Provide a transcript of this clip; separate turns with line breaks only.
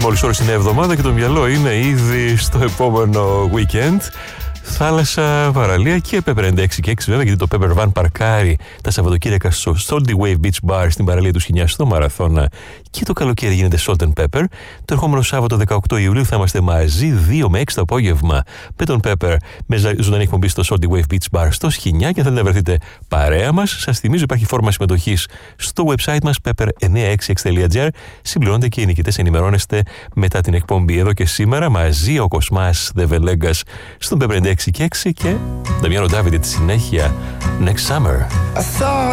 Μόλις ώρες είναι εβδομάδα και το μυαλό είναι ήδη στο επόμενο weekend. Θάλασσα, παραλία και Pepper 96 και 6 βέβαια, γιατί το Pepper Van παρκάρει τα Σαββατοκύριακα στο Salty Wave Beach Bar στην παραλία του Σχοινιά στο Μαραθώνα και το καλοκαίρι γίνεται Salt and Pepper. Το ερχόμενο Σάββατο 18 Ιουλίου θα είμαστε μαζί 2 με 6 το απόγευμα με τον Pepper με ζωντανή εκπομπή στο Salty Wave Beach Bar στο Σχοινιά και αν θέλετε να βρεθείτε παρέα μας, σας θυμίζω υπάρχει φόρμα συμμετοχής στο website μας pepper966.gr. Συμπληρώνετε και οι νικητές ενημερώνεστε μετά την εκπομπή. Εδώ και σήμερα μαζί ο Κοσμάς Δεβελέγκας στον Pepper 96 και 6 και Νταμιάνο Ντάβιντε τη συνέχεια Next Summer.